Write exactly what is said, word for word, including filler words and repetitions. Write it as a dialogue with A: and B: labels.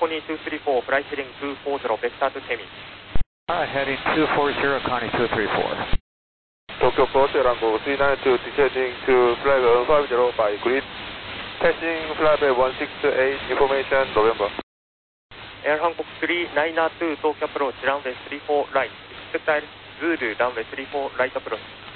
A: Connie two three four, flight heading two four zero, vector to Temi.
B: Uh, heading two four zero, Connie two three four.
C: Tokyo Cross Rango three nine two, descending to flight one five zero by grid. Passing flight one six eight, information November.
A: Air Hancock three nine two, Tokyo approach, runway three four right. Expect Zulu, runway three four right approach.